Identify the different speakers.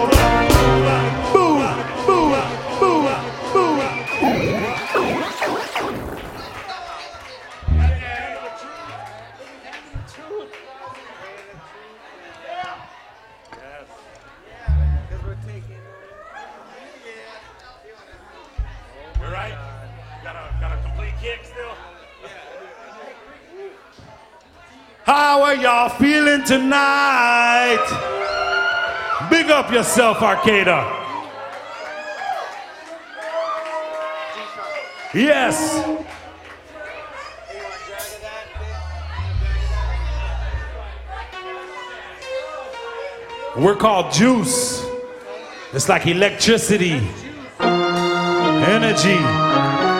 Speaker 1: How are y'all feeling tonight? Big up yourself, Arcata. Yes. We're called juice. It's like electricity, energy.